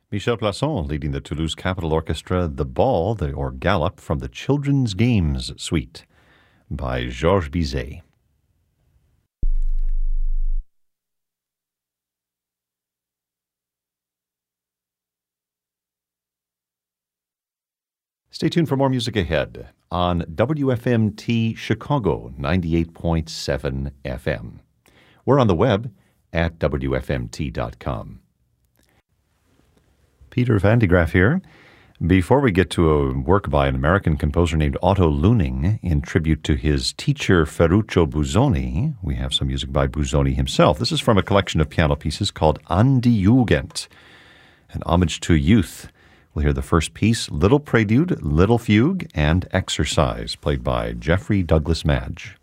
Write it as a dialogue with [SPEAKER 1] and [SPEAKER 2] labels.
[SPEAKER 1] Michel Plasson leading the Toulouse Capitol Orchestra, The Ball, or Gallop, from the Children's Games Suite by Georges Bizet. Stay tuned for more music ahead on WFMT Chicago 98.7 FM. We're on the web at WFMT.com. Peter Van de Graaff here. Before we get to a work by an American composer named Otto Luning in tribute to his teacher Ferruccio Busoni, we have some music by Busoni himself. This is from a collection of piano pieces called An die Jugend, an homage to youth. We'll hear the first piece, Little Prelude, Little Fugue, and Exercise, played by Jeffrey Douglas Madge.